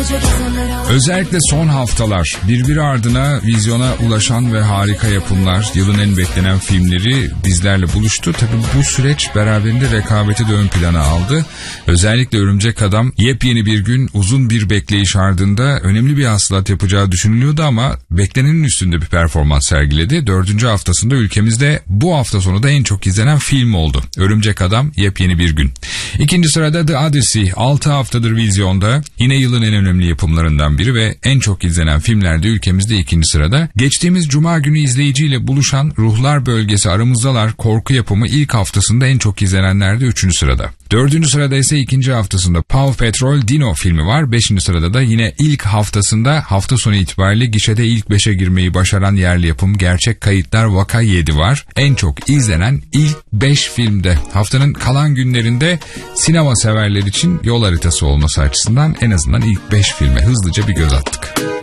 Özellikle son haftalar birbiri ardına vizyona ulaşan ve harika yapımlar, yılın en beklenen filmleri bizlerle buluştu. Tabii bu süreç beraberinde rekabeti de ön plana aldı. Özellikle Örümcek Adam yepyeni bir gün, uzun bir bekleyiş ardında önemli bir hasılat yapacağı düşünülüyordu ama beklenenin üstünde bir performans sergiledi. 4. haftasında ülkemizde bu hafta sonu da en çok izlenen film oldu. Örümcek Adam yepyeni bir gün. İkinci sırada The Odyssey 6 haftadır vizyonda. Yine yılın en önemli yapımlarından biri ve en çok izlenen filmlerde ülkemizde ikinci sırada. Geçtiğimiz cuma günü izleyiciyle buluşan Ruhlar Bölgesi Aramızdalar korku yapımı ilk haftasında en çok izlenenlerde 3. sırada. 4. sırada ise ikinci haftasında Paw Patrol Dino filmi var. 5. sırada da yine ilk haftasında hafta sonu itibariyle gişede ilk 5'e girmeyi başaran yerli yapım Gerçek Kayıtlar Vaka 7 var. En çok izlenen ilk 5 filmde. Haftanın kalan günlerinde sinema severler için yol haritası olması açısından en azından ilk 5 filme hızlıca bir göz attık.